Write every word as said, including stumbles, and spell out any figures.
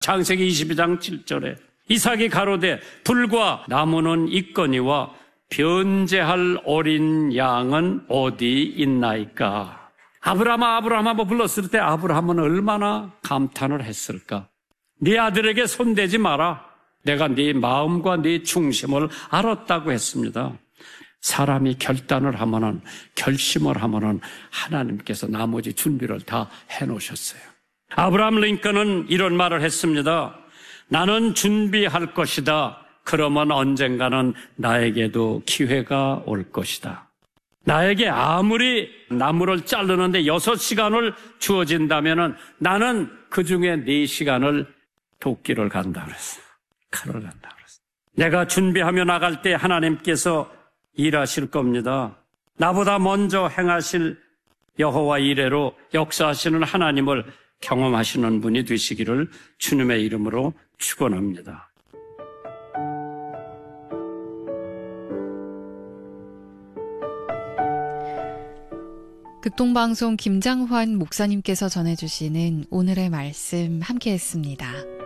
창세기 이십이 장 칠 절에 이삭이 가로되 불과 나무는 있거니와 변제할 어린 양은 어디 있나이까. 아브라함아 아브라함아 뭐 불렀을 때 아브라함은 얼마나 감탄을 했을까. 네 아들에게 손대지 마라. 내가 네 마음과 네 중심을 알았다고 했습니다. 사람이 결단을 하면은, 결심을 하면은 하나님께서 나머지 준비를 다 해놓으셨어요. 아브라함 링컨은 이런 말을 했습니다. 나는 준비할 것이다. 그러면 언젠가는 나에게도 기회가 올 것이다. 나에게 아무리 나무를 자르는데 여섯 시간을 주어진다면은 나는 그 중에 네 시간을 도끼를 간다 그랬어. 칼을 간다 그랬어. 내가 준비하며 나갈 때 하나님께서 일하실 겁니다. 나보다 먼저 행하실 여호와 이레로 역사하시는 하나님을 경험하시는 분이 되시기를 주님의 이름으로 축원합니다. 극동방송 김장환 목사님께서 전해주시는 오늘의 말씀 함께했습니다.